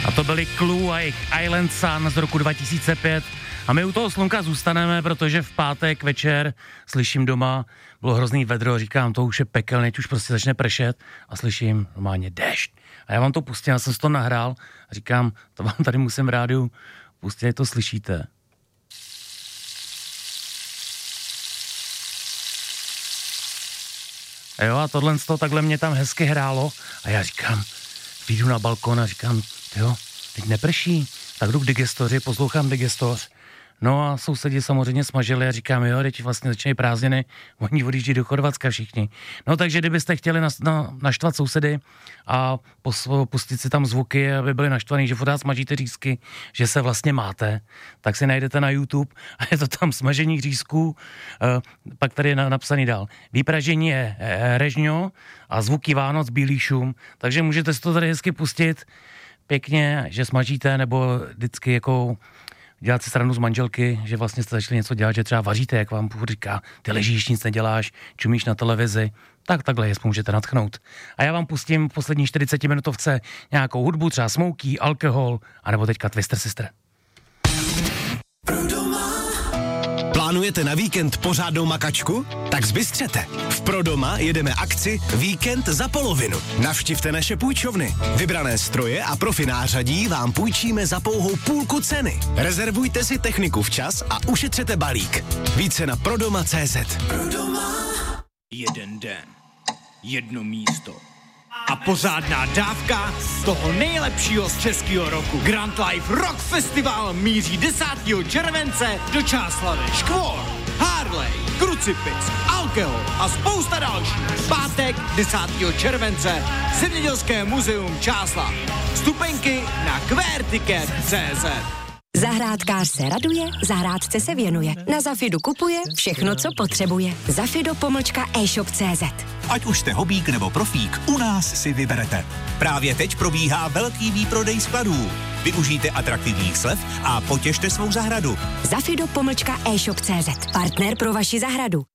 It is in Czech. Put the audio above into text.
A to byly Clue a jejich Island Sun z roku 2005. A my u toho slunka zůstaneme, protože v pátek večer slyším doma, bylo hrozný vedro, říkám, to už je pekelné, už prostě začne pršet a slyším normálně déšť. A já vám to pustím, já jsem si to nahrál a říkám, to vám tady musím v rádiu pustit, to slyšíte. Jo, a tohle z toho takhle mě tam hezky hrálo a já říkám, vyjdu na balkon a říkám, jo, teď neprší, tak jdu k digestoři, poslouchám digestoř. No a sousedi samozřejmě smažili a říkám, jo, teď vlastně začínají prázdniny, oni odjíždí do Chorvatska všichni. No takže kdybyste chtěli naštvat sousedy a pustit si tam zvuky, aby byli naštvaný, že pořád smažíte řízky, že se vlastně máte, tak si najdete na YouTube a je to tam smažení řízků, pak tady je napsaný dál. Výpražení je režňo a zvuky Vánoc, bílý šum, takže můžete si to tady hezky pustit pěkně, že smažíte, nebo vždycky jako dělat si stranu z manželky, že vlastně jste začali něco dělat, že třeba vaříte, jak vám říká, ty ležíš, nic neděláš, čumíš na televizi, tak takhle je můžete nadchnout. A já vám pustím v poslední 40-minutovce nějakou hudbu, třeba Smokey, Alkohol, anebo teďka Twister Sister. Plánujete na víkend pořádnou makačku? Tak zbystřete. V Prodoma jedeme akci Víkend za polovinu. Navštivte naše půjčovny. Vybrané stroje a profi nářadí vám půjčíme za pouhou půlku ceny. Rezervujte si techniku včas a ušetřete balík. Více na prodoma.cz. Jeden den, jedno místo a pořádná dávka z toho nejlepšího z českého roku. Grand Life Rock Festival míří 10. července do Čáslavi. Škvor, Harley, Krucipix, Alkohol a spousta dalších. Pátek 10. července Zemědělské muzeum Čáslav. Vstupenky na QWERTICKET.cz. Zahrádkář se raduje, zahrádce se věnuje. Na Zafidu kupuje všechno, co potřebuje. Zafido-e-shop.cz. Ať už jste hobík nebo profík, u nás si vyberete. Právě teď probíhá velký výprodej skladů. Využijte atraktivních slev a potěšte svou zahradu. Zafido-e-shop.cz. Partner pro vaši zahradu.